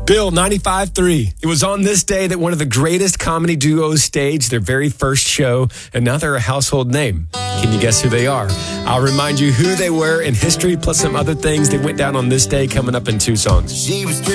Bill, 95.3. It was on this day that one of the greatest comedy duos staged their very first show, and now they're a household name. Can you guess who they are? I'll remind you who they were in history, plus some other things that went down on this day coming up in two songs. She was